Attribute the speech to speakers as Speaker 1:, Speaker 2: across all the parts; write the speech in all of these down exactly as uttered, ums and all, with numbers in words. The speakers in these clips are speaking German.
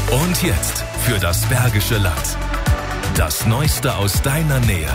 Speaker 1: Und jetzt für das Bergische Land. Das Neueste aus deiner Nähe.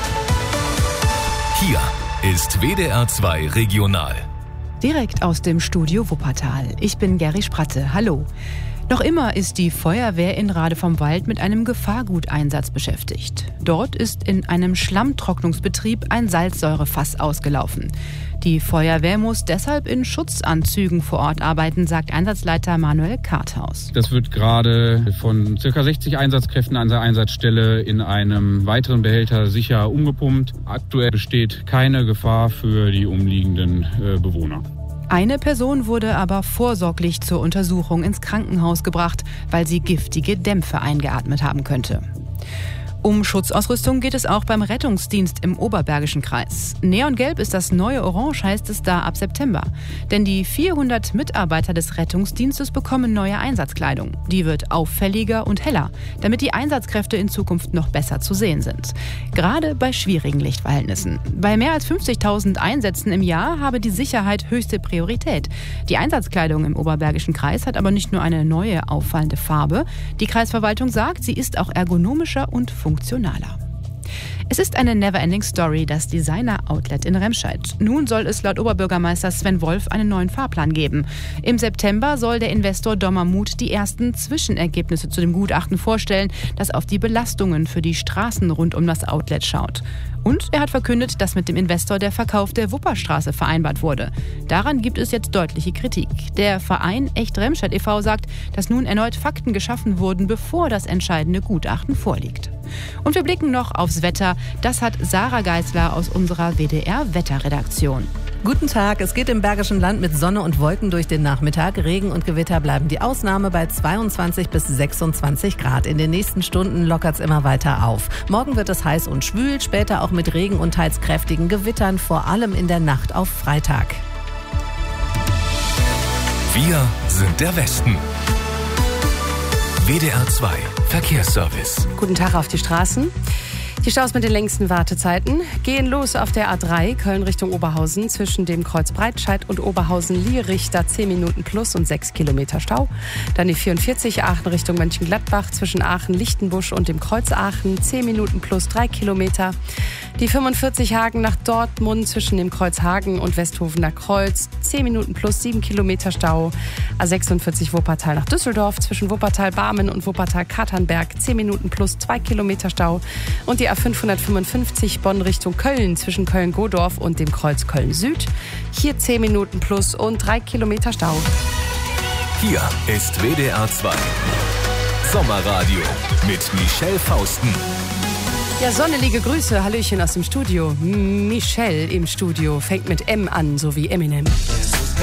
Speaker 1: Hier ist W D R zwei Regional.
Speaker 2: Direkt aus dem Studio Wuppertal. Ich bin Geri Spratte. Hallo. Noch immer ist die Feuerwehr in Rade vom Wald mit einem Gefahrguteinsatz beschäftigt. Dort ist in einem Schlammtrocknungsbetrieb ein Salzsäurefass ausgelaufen. Die Feuerwehr muss deshalb in Schutzanzügen vor Ort arbeiten, sagt Einsatzleiter Manuel Karthaus.
Speaker 3: Das wird gerade von ca. sechzig Einsatzkräften an der Einsatzstelle in einem weiteren Behälter sicher umgepumpt. Aktuell besteht keine Gefahr für die umliegenden äh, Bewohner.
Speaker 2: Eine Person wurde aber vorsorglich zur Untersuchung ins Krankenhaus gebracht, weil sie giftige Dämpfe eingeatmet haben könnte. Um Schutzausrüstung geht es auch beim Rettungsdienst im Oberbergischen Kreis. Neongelb ist das neue Orange, heißt es da ab September. Denn die vierhundert Mitarbeiter des Rettungsdienstes bekommen neue Einsatzkleidung. Die wird auffälliger und heller, damit die Einsatzkräfte in Zukunft noch besser zu sehen sind. Gerade bei schwierigen Lichtverhältnissen. Bei mehr als fünfzigtausend Einsätzen im Jahr habe die Sicherheit höchste Priorität. Die Einsatzkleidung im Oberbergischen Kreis hat aber nicht nur eine neue, auffallende Farbe. Die Kreisverwaltung sagt, sie ist auch ergonomischer und funktionaler. Funktionaler. Es ist eine Neverending Story, das Designer-Outlet in Remscheid. Nun soll es laut Oberbürgermeister Sven Wolf einen neuen Fahrplan geben. Im September soll der Investor Dommermuth die ersten Zwischenergebnisse zu dem Gutachten vorstellen, das auf die Belastungen für die Straßen rund um das Outlet schaut. Und er hat verkündet, dass mit dem Investor der Verkauf der Wupperstraße vereinbart wurde. Daran gibt es jetzt deutliche Kritik. Der Verein Echt Remscheid e V sagt, dass nun erneut Fakten geschaffen wurden, bevor das entscheidende Gutachten vorliegt. Und wir blicken noch aufs Wetter. Das hat Sarah Geisler aus unserer W D R-Wetterredaktion.
Speaker 4: Guten Tag, es geht im Bergischen Land mit Sonne und Wolken durch den Nachmittag. Regen und Gewitter bleiben die Ausnahme bei zweiundzwanzig bis sechsundzwanzig Grad. In den nächsten Stunden lockert es immer weiter auf. Morgen wird es heiß und schwül, später auch mit Regen und teils kräftigen Gewittern, vor allem in der Nacht auf Freitag.
Speaker 1: Wir sind der Westen. W D R zwei Verkehrsservice.
Speaker 5: Guten Tag auf die Straßen. Die Staus mit den längsten Wartezeiten gehen los auf der A drei Köln Richtung Oberhausen zwischen dem Kreuz Breitscheid und Oberhausen-Lierichter zehn Minuten plus und sechs Kilometer Stau. Dann die vierundvierzig Aachen Richtung Mönchengladbach zwischen Aachen-Lichtenbusch und dem Kreuz Aachen zehn Minuten plus drei Kilometer. Die fünfundvierzig Hagen nach Dortmund zwischen dem Kreuz Hagen und Westhofener Kreuz zehn Minuten plus sieben Kilometer Stau. A sechsundvierzig Wuppertal nach Düsseldorf zwischen Wuppertal-Barmen und Wuppertal-Katernberg zehn Minuten plus zwei Kilometer Stau. Und die A fünfhundertfünfundfünfzig Bonn Richtung Köln zwischen Köln-Godorf und dem Kreuz Köln-Süd. Hier zehn Minuten plus und drei Kilometer Stau.
Speaker 1: Hier ist W D R zwei Sommerradio mit Michelle Fausten.
Speaker 5: Ja, sonnelige Grüße, Hallöchen aus dem Studio. Michelle im Studio fängt mit M an, so wie Eminem.